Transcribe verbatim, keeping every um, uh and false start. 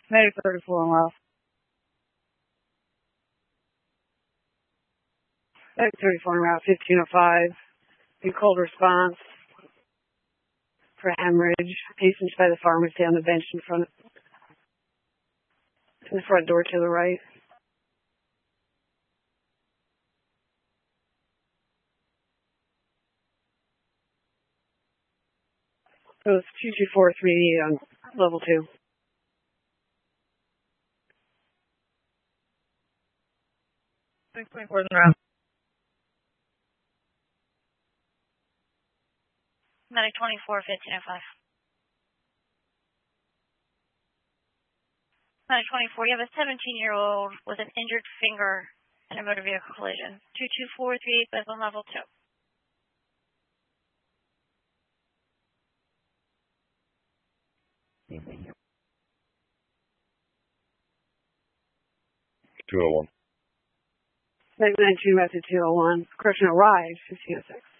Medic thirty-four on Ralph. Medic thirty-four on Route fifteen oh five. In cold response for hemorrhage. Patients by the pharmacy on the bench in front, in the front door to the right. It was two two four three on level two. six twenty-four in the round. Medic twenty-four, fifteen oh five. Medic twenty-four, you have a seventeen-year-old with an injured finger in a motor vehicle collision. two two four three eight on level two. two oh one. Medic nineteen, method two oh one. Correctional ride, fifteen oh six.